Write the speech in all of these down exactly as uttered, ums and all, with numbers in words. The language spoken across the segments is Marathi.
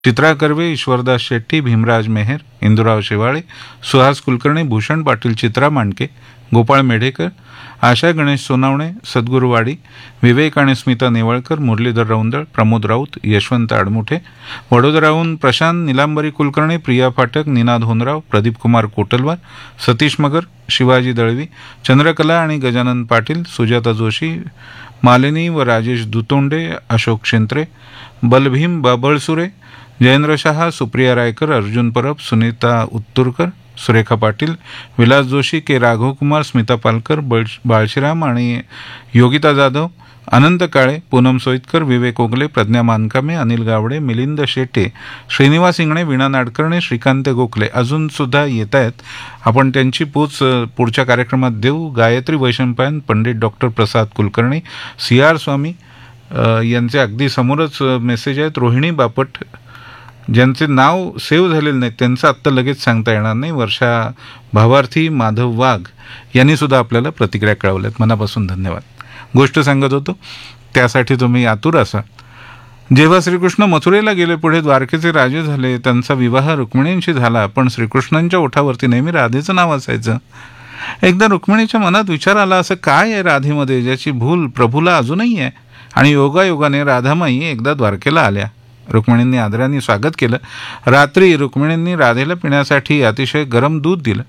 चित्रा कर्वे, ईश्वरदास शेट्टी, भीमराज मेहेर, इंदुराव शेवाळे, सुहास कुलकर्णी, भूषण पाटील, चित्रा मांडके, गोपाळ मेढेकर, आशा गणेश सोनावणे, सद्गुरू वाडी, विवेक आणि स्मिता नेवळकर, मुरलीधर रौंदळ, प्रमोद राऊत, यशवंत आडमुठे, वडोदराहून प्रशांत निलांबरी कुलकर्णी, प्रिया फाटक, निनाद होनराव, प्रदीप कुमार कोटलवार, सतीश मगर, शिवाजी दळवी, चंद्रकला आणि गजानन पाटील, सुजाता जोशी, मालिनी व राजेश दुतोंडे, अशोक शिंत्रे, बलभीम बाबळसुरे, जयेंद्र शहा, सुप्रिया रायकर, अर्जुन परब, सुनीता उत्तुरकर, सुरेखा पाटील, विलास जोशी, के राघवकुमार, स्मिता पालकर, बळ बाळशीराम आणि योगिता जाधव, अनंत काळे, पूनम सोईतकर, विवेक ओगले, प्रज्ञा मानकामे, अनिल गावडे, मिलिंद शेटे, श्रीनिवास इंगणे, वीणा नाडकर्णे, श्रीकांत गोखले अजून सुद्धा येत आहेत. आपण त्यांची पोच पुढच्या कार्यक्रमात देऊ. Gayatri Vaishampayan, Pandit doctor Prasad Kulkarni, C R स्वामी यांचे अगदी समोरच मेसेज आहेत. रोहिणी बापट, ज्यांचे नाव सेव्ह झालेले नाहीत त्यांचं आत्ता लगेच सांगता येणार नाही. वर्षा भावार्थी, माधव वाघ यांनी सुद्धा आपल्याला प्रतिक्रिया कळवल्यात. मनापासून धन्यवाद. गोष्ट सांगत होतो त्यासाठी तुम्ही आतुर असाल. जेव्हा श्रीकृष्ण मथुरेला गेले, पुढे द्वारकेचे राजे झाले, त्यांचा विवाह रुक्मिणींशी झाला, पण श्रीकृष्णांच्या ओठावरती नेहमी राधेचं नाव असायचं. एकदा रुक्मिणीच्या मनात विचार आला, असं काय आहे राधेमध्ये ज्याची भूल प्रभूला अजूनही आहे. आणि योगायोगाने राधामाई एकदा द्वारकेला आल्या. रुक्मिणींनी आदराने स्वागत केलं. रात्री रुक्मिणींनी राधेला पिण्यासाठी अतिशय गरम दूध दिलं.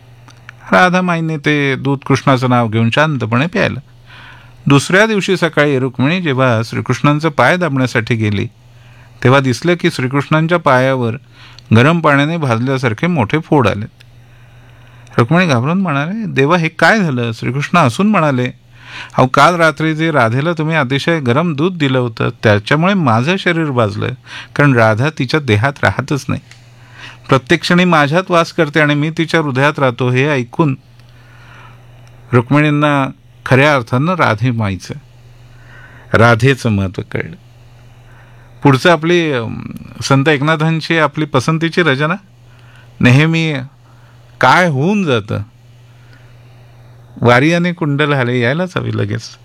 राधामाईने ते दूध कृष्णाचं नाव घेऊन शांतपणे प्यायलं. दुसऱ्या दिवशी सकाळी रुक्मिणी जेव्हा श्रीकृष्णांचं पाय दाबण्यासाठी गेली, तेव्हा दिसलं की श्रीकृष्णांच्या पायावर गरम पाण्याने भाजल्यासारखे मोठे फोड आले. रुक्मिणी घाबरून म्हणाले, देवा हे काय झालं? श्रीकृष्ण हसून म्हणाले, अहो काल रात्री जे राधेला तुम्ही अतिशय गरम दूध दिलं होतं त्याच्यामुळे माझं शरीर भाजलं, कारण राधा तिच्या देहात राहतच नाही, प्रत्येक क्षणी माझ्यात वास करते आणि मी तिच्या हृदयात राहतो. हे ऐकून रुक्मिणींना खऱ्या अर्थानं राधे माईचं राधेचं महत्त्व कळलं. पुढचं आपली संत एकनाथांची आपली पसंतीची रचना, नेहमी काय होऊन जातं वारियाने कुंडल हाले, यायलाच हवी लगेच.